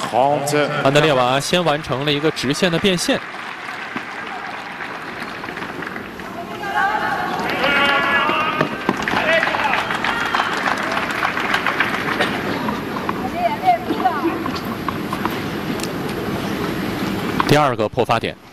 安德烈瓦先完成了一个直线的变线。 第二个破发点。